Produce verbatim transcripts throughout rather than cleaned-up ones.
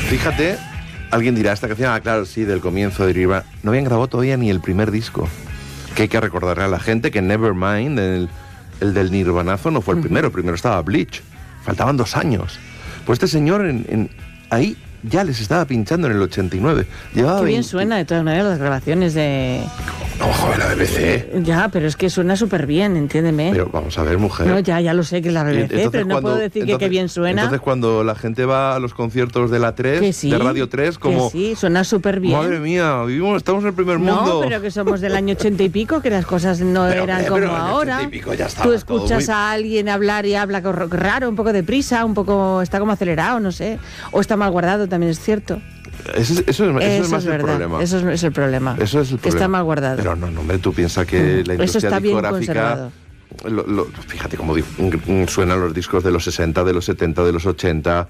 Fíjate, alguien dirá, esta canción, ah, claro, sí, del comienzo de Nirvana. No habían grabado todavía ni el primer disco. Que hay que recordarle a la gente que Nevermind, el, el del Nirvanazo, no fue el primero. Primero estaba Bleach. Faltaban dos años. Pues este señor en, en, ahí ya les estaba pinchando en el ochenta y nueve. Llevaba Qué bien veinte... suena de todas maneras las grabaciones de... No, joder, la B B C. Ya, pero es que suena súper bien, entiéndeme. Pero vamos a ver, mujer. No, ya, ya lo sé que es la B B C, Entonces, pero no cuando, puedo decir entonces, que qué bien suena. Entonces cuando la gente va a los conciertos de la tres, sí, de Radio tres, como... Que sí, suena súper bien. Madre mía, vivimos, estamos en el primer mundo. No, pero que somos del año ochenta y pico, que las cosas no pero, eran pero, como pero en el ahora. ochenta y pico ya Tú escuchas muy... a alguien hablar y habla raro, un poco deprisa, un poco está como acelerado, no sé. O está mal guardado, también es cierto. Eso, es, eso, es, eso, eso es más es el problema. Eso es, es el problema. Eso es el que problema. está mal guardado. Pero no, no, hombre, tú piensas que la industria eso está bien discográfica... conservado. Lo, lo, fíjate cómo suenan los discos de los sesenta, de los setenta, de los ochenta...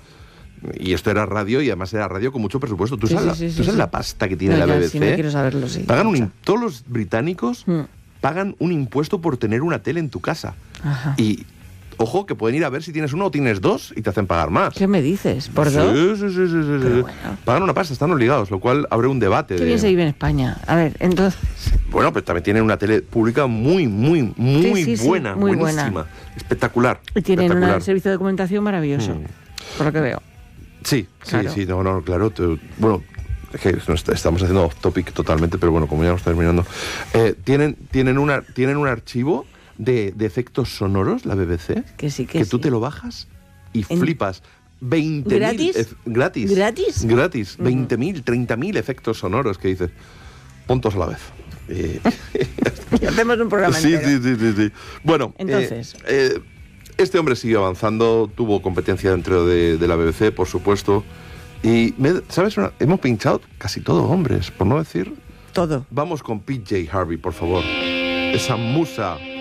Y esto era radio, y además era radio con mucho presupuesto. ¿Tú sí, sabes, sí, la, sí, ¿tú sabes sí. la pasta que tiene no, la ya, B B C? Sí, no quiero saberlo, sí. Pagan un, todos los británicos hmm. pagan un impuesto por tener una tele en tu casa. Ajá. Y... Ojo, que pueden ir a ver si tienes uno o tienes dos y te hacen pagar más. ¿Qué me dices? ¿Por sí, dos? Sí, sí, sí, sí, sí. Pero sí. bueno. Pagan una pasta, están obligados, lo cual abre un debate. Qué de... bien se vive en España. A ver, entonces... Bueno, pero también tienen una tele pública muy, muy, muy sí, sí, buena, sí, muy buenísima, buena. Espectacular. Y tienen espectacular. un servicio de documentación maravilloso, mm. por lo que veo. Sí, claro. sí, sí, no, no, claro. Te, bueno, es que estamos haciendo off topic totalmente, pero bueno, como ya nos está terminando. Eh, ¿tienen, tienen, una, tienen un archivo de, de efectos sonoros, la B B C, que sí, que, que sí. tú te lo bajas y en... flipas. veinte mil ¿Gratis? Ef, gratis. ¿Gratis? Gratis. Uh-huh. veinte mil, treinta mil efectos sonoros que dices, puntos a la vez. Eh, y hacemos un programa sí, entero. sí, sí, sí, sí. Bueno, entonces... Eh, eh, este hombre sigue avanzando, tuvo competencia dentro de, de la B B C, por supuesto. Y, me, ¿sabes? Una, hemos pinchado casi todo hombres, por no decir... Todo. Vamos con P J Harvey, por favor. Esa musa...